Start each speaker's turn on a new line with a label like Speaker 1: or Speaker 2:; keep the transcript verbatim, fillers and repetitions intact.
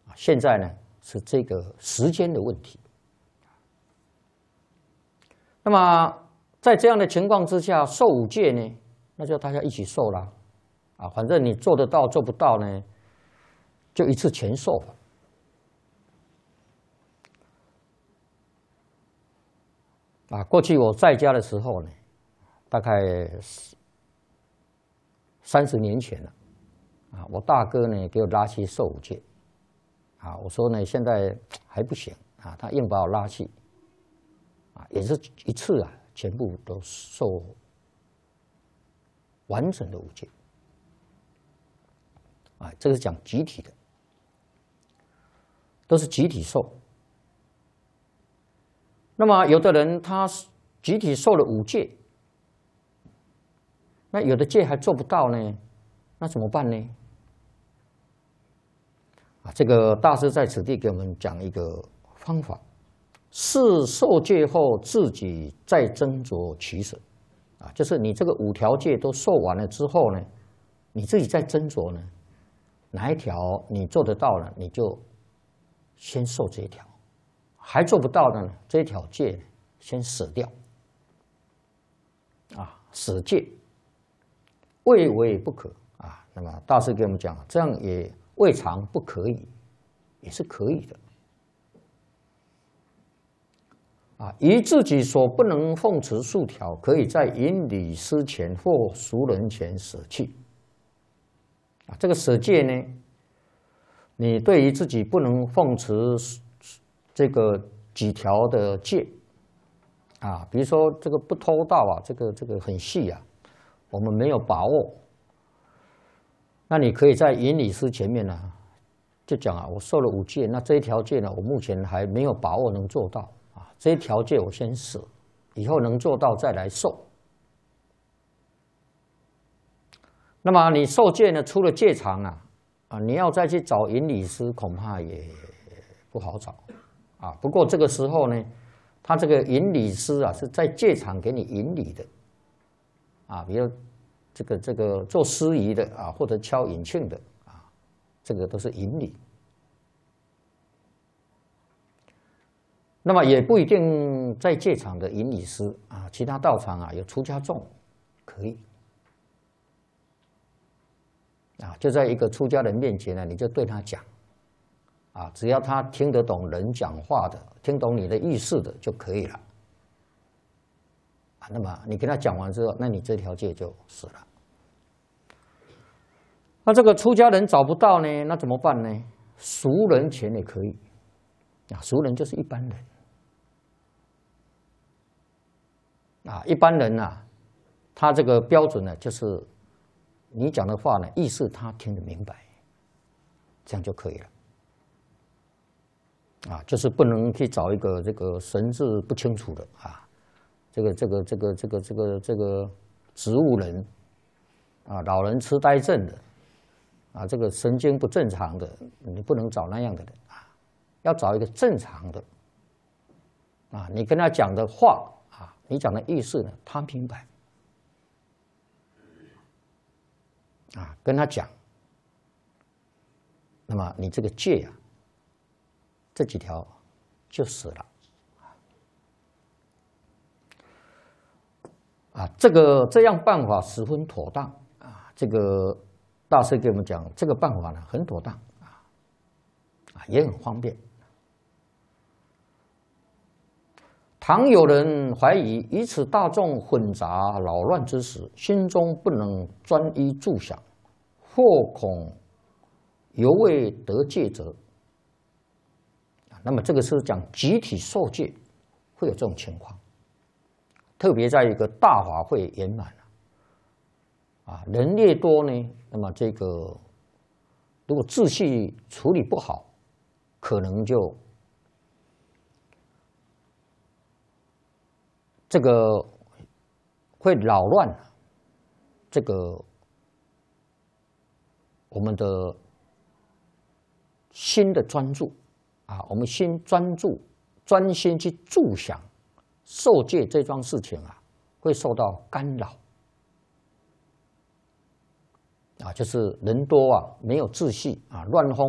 Speaker 1: 现在呢是这个时间的问题。那么在这样的情况之下，受五戒呢，那就大家一起受啦，啊，反正你做得到做不到呢，就一次全受。啊，过去我在家的时候呢，大概三十年前了，啊，我大哥呢给我拉去受五戒，啊，我说呢现在还不行啊，他硬把我拉去，啊，也是一次啊，全部都受完整的五戒，啊，这个是讲集体的，都是集体受。那么有的人他集体受了五戒，那有的戒还做不到呢，那怎么办呢？啊，这个大师在此地给我们讲一个方法：是受戒后自己再斟酌取舍。啊，就是你这个五条戒都受完了之后呢，你自己再斟酌呢，哪一条你做得到了，你就先受这一条。还做不到的呢，这条戒先舍掉，啊，舍戒，未为不可啊。那么大师给我们讲，这样也未尝不可以，也是可以的。啊，于自己所不能奉持数条，可以在引礼师前或熟人前舍弃。啊，这个舍戒呢，你对于自己不能奉持这个几条的戒啊，比如说这个不偷盗啊，这个这个很细啊，我们没有把握。那你可以在引礼师前面呢、啊，就讲啊，我受了五戒，那这一条戒呢，我目前还没有把握能做到啊，这一条戒我先舍，以后能做到再来受。那么你受戒呢，出了戒场啊，啊，你要再去找引礼师，恐怕也不好找。啊，不过这个时候呢，他这个引礼师啊是在戒场给你引礼的，啊，比如这个这个做司仪的啊，或者敲引磬的啊，这个都是引礼。那么也不一定在戒场的引礼师啊，其他道场啊有出家众可以，啊，就在一个出家人面前呢，你就对他讲。啊，只要他听得懂人讲话的，听懂你的意思的就可以了。啊，那么你跟他讲完之后，那你这条戒就死了。那这个出家人找不到呢，那怎么办呢？熟人前也可以。啊，熟人就是一般人。啊，一般人啊，他这个标准呢，就是你讲的话呢，意思他听得明白，这样就可以了。啊，就是不能去找一个这个神志不清楚的啊，这个这个这个这个这个这个植物人啊，老人痴呆症的啊，这个神经不正常的，你不能找那样的人啊，要找一个正常的啊，你跟他讲的话啊，你讲的意思呢，他明白啊，跟他讲，那么你这个戒啊。这几条就死了，啊，这个这样办法十分妥当啊。这个大师给我们讲，这个办法呢很妥当啊，啊也很方便。倘有人怀疑以此大众混杂扰乱之时，心中不能专一住想，或恐犹未得戒者。那么这个是讲集体受戒会有这种情况，特别在一个大法会圆满啊，人越多呢，那么这个如果秩序处理不好，可能就这个会扰乱这个我们的心的专注。啊，我们心专注、专心去注想受戒这桩事情啊，会受到干扰。啊，就是人多啊，没有秩序啊，乱哄。